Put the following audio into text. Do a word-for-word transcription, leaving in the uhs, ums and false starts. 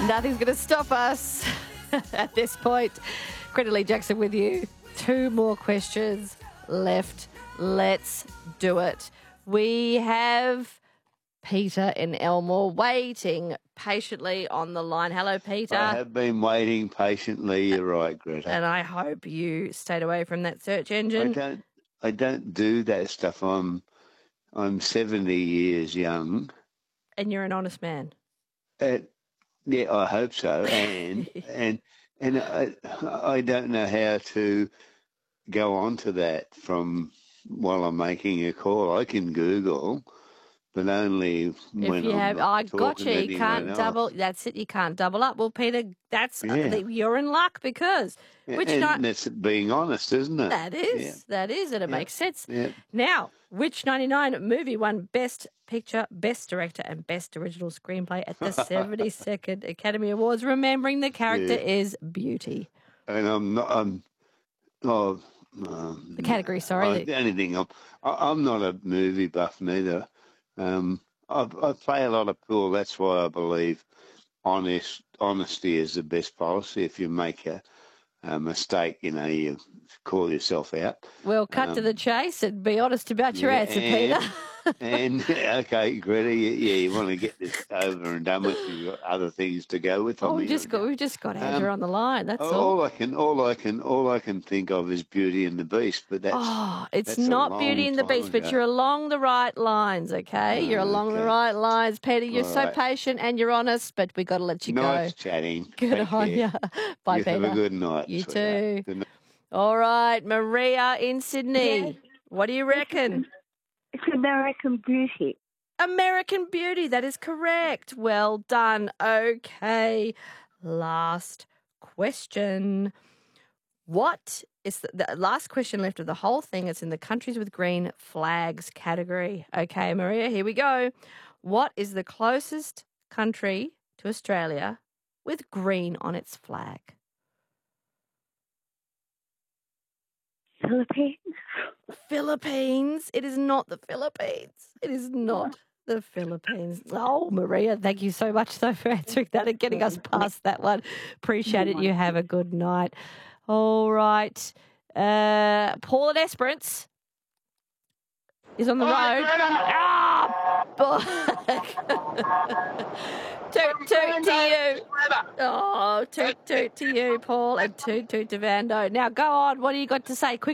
Nothing's going to stop us at this point. Greta Lee Jackson with you. Two more questions left. Let's do it. We have Peter in Elmore waiting patiently on the line. Hello, Peter. I have been waiting patiently. You're right, Greta. And I hope you stayed away from that search engine. I don't. I don't do that stuff. I'm. I'm seventy years young. And you're an honest man. Uh, yeah, I hope so. And and and I, I don't know how to go on to that from while I'm making a call. I can Google, but only when if you I'm have, not I got talking you. to You can't anyone double. else. That's it. You can't double up. Well, Peter, that's Yeah. uh, you're in luck because which and night? that's being honest, isn't it? That is. Yeah. That is, and it Yeah. makes sense. Yeah. Now, which ninety-nine movie won Best Picture, Best Director, and Best Original Screenplay at the seventy-second Academy Awards? Remembering the character Yeah. is Beauty. And I'm not. I'm. Oh, um, The category, sorry. I, the only thing I'm. I, I'm not a movie buff neither. Um, I, I play a lot of pool. That's why I believe honest honesty is the best policy. If you make a, a mistake, you know, you call yourself out. Well, cut Um, to the chase and be honest about your yeah, answer, and- Peter. And okay, Greta, you, yeah, you want to get this over and done with. You've got other things to go with. Oh, on we've the- just got we've just got Andrew Um, on the line. That's all. all I can, all I can, all I can think of is Beauty and the Beast. But that's Oh, it's that's a not Beauty long and the time Beast, but ago. you're along the right lines, okay? You're Oh, along the okay. right lines, Peter. You're All so right. patient and you're honest, but we got to let you nice go. chatting. Good Take on care. you. Bye, You Peter. have a good night. You sweetheart. too. Good night. All right, Maria in Sydney. Yes. What do you reckon? It's American Beauty. American Beauty, that is correct. Well done. Okay, last question. What is the, the last question left of the whole thing? It's in the countries with green flags category. Okay, Maria, here we go. What is the closest country to Australia with green on its flag? Philippines. Philippines. It is not the Philippines. It is not the Philippines. Oh, Maria, thank you so much, though, for answering that and getting us past that one. Appreciate it. You have a good night. All right. Uh, Paul at Esperance is on the road. Ah! Toot, toot to you. Oh, toot, toot to you, Paul, and toot, toot to Vando. Now, go on. What do you got to say? Quick.